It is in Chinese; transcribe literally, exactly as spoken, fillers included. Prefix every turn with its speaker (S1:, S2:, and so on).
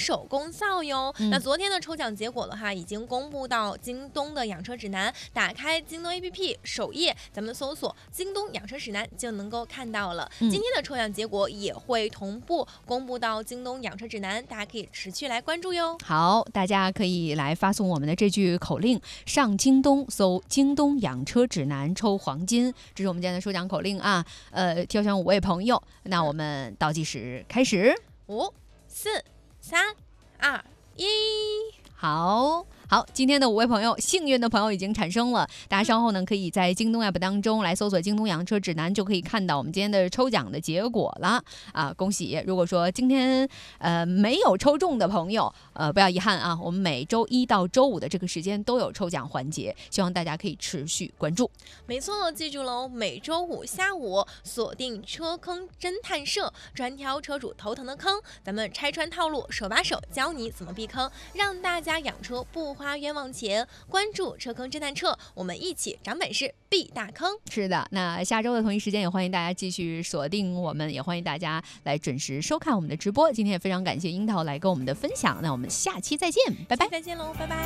S1: 手工皂哟。
S2: 嗯、
S1: 那昨天的抽奖结果的话，已经公布到京东的养车指南，打开京东 A P P 首页，咱们搜索京东养车指南就能够看到了。
S2: 嗯、
S1: 今天的抽奖结果也会同步公布到京东养车指南，大家可以持续来关注哟。
S2: 好，大家可以来发送我们的这句口令，上京东搜京东养车指南抽黄金，这是我们今天的抽奖口令啊。呃，挑选五位朋友，那我们倒计时开始，
S1: 五、四、三、二、一。
S2: 好。好，今天的五位朋友，幸运的朋友已经产生了。大家稍后呢，可以在京东 app 当中来搜索京东养车指南，就可以看到我们今天的抽奖的结果了啊！恭喜！如果说今天呃没有抽中的朋友，呃不要遗憾啊，我们每周一到周五的这个时间都有抽奖环节，希望大家可以持续关注。
S1: 没错，记住喽，每周五下午锁定车坑侦探社，专挑车主头疼的坑，咱们拆穿套路，手把手教你怎么避坑，让大家养车不花冤枉钱。关注车坑侦探社，我们一起长本事避大坑。
S2: 是的，那下周的同一时间也欢迎大家继续锁定我们，也欢迎大家来准时收看我们的直播。今天也非常感谢樱桃来跟我们的分享，那我们下期再见，拜拜。
S1: 再见喽，拜拜。